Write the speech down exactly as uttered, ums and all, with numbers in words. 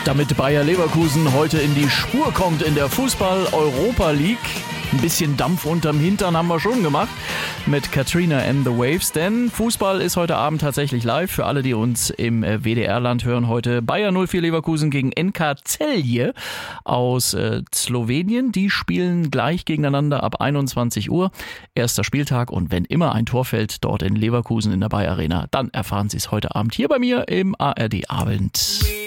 Damit Bayer Leverkusen heute in die Spur kommt in der Fußball-Europa League. Ein bisschen Dampf unterm Hintern haben wir schon gemacht mit Katrina and the Waves, denn Fußball ist heute Abend tatsächlich live. Für alle, die uns im W D R-Land hören, heute Bayer null vier Leverkusen gegen N K Celje aus äh, Slowenien. Die spielen gleich gegeneinander ab einundzwanzig Uhr. Erster Spieltag, und wenn immer ein Tor fällt dort in Leverkusen in der Bayer Arena, dann erfahren Sie es heute Abend hier bei mir im A R D Abend.